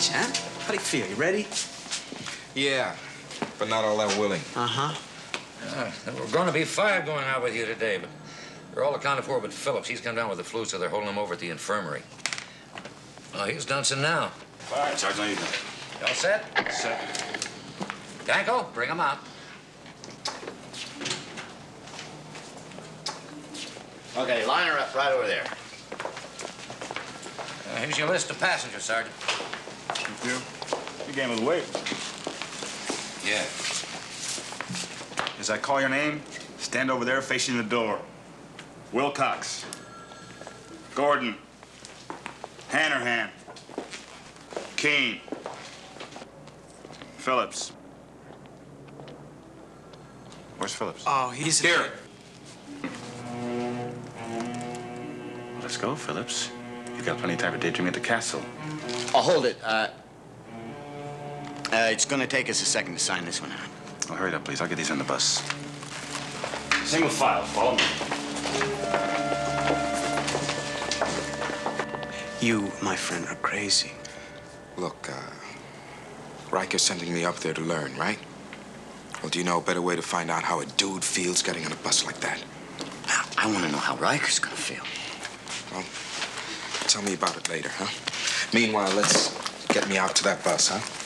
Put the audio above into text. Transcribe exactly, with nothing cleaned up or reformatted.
much, huh? How do you feel? You ready? Yeah, but not all that willing. Uh-huh. Uh, we're going to be five going out with you today, but they're all accounted for but Phillips. He's come down with the flu, so they're holding him over at the infirmary. Oh, he's Dunson now. All right, Sergeant, how you doing? You all set? Set. Danko, bring him out. Okay, line her up right over there. Uh, here's your list of passengers, Sergeant. Thank you. You game of the weight. Yeah. As I call your name, stand over there facing the door. Wilcox. Gordon. Hanrahan. Keene. Phillips. Where's Phillips? Oh, he's Here. Let's go, Phillips. You've got plenty of time to daydream at the castle. Oh, hold it. Uh, uh, it's gonna take us a second to sign this one out. Well, hurry up, please. I'll get these on the bus. Single file. Follow me. You, my friend, are crazy. Look, uh, Riker's sending me up there to learn, right? Well, do you know a better way to find out how a dude feels getting on a bus like that? I want to know how Riker's gonna feel. Well, tell me about it later, huh? Meanwhile, let's get me out to that bus, huh?